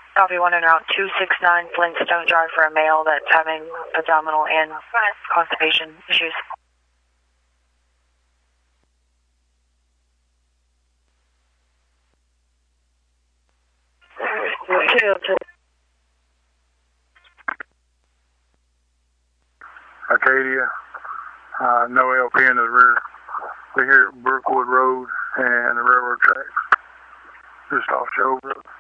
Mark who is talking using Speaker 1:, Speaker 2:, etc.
Speaker 1: Copy 1 en route 269 Flintstone Drive for a male that's having abdominal and constipation issues.
Speaker 2: Arcadia, no LP in the rear. We're here at Brookwood Road and the railroad tracks, just off Joe Road.